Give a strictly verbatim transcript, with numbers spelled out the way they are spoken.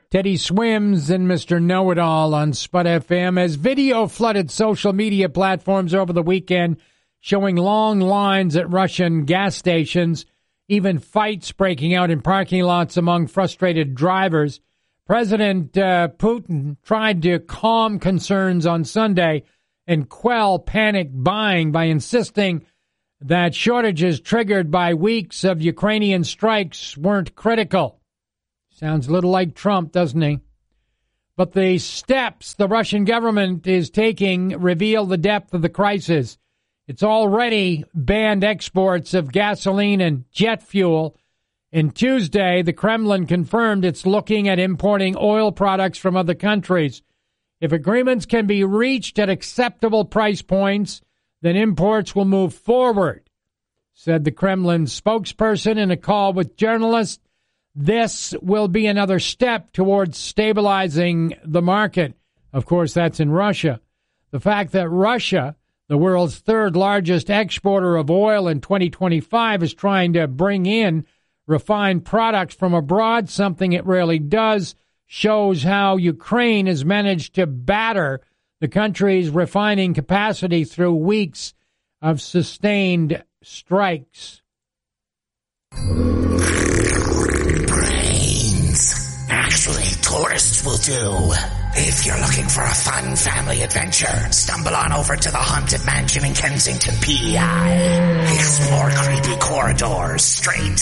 Teddy Swims and Mister Know-It-All on Spud F M as video flooded social media platforms over the weekend, showing long lines at Russian gas stations, even fights breaking out in parking lots among frustrated drivers. President uh, Putin tried to calm concerns on Sunday and quell panic buying by insisting that shortages triggered by weeks of Ukrainian strikes weren't critical. Sounds a little like Trump, doesn't he? But the steps the Russian government is taking reveal the depth of the crisis. It's already banned exports of gasoline and jet fuel. And Tuesday, the Kremlin confirmed it's looking at importing oil products from other countries. If agreements can be reached at acceptable price points, then imports will move forward, said the Kremlin spokesperson in a call with journalists. This will be another step towards stabilizing the market. Of course, that's in Russia. The fact that Russia, the world's third largest exporter of oil in twenty twenty-five, is trying to bring in refined products from abroad, something it rarely does, shows how Ukraine has managed to batter the country's refining capacity through weeks of sustained strikes. Actually, tourists will do. If you're looking for a fun family adventure, stumble on over to the Haunted Mansion in Kensington, P E I. Explore creepy corridors, strange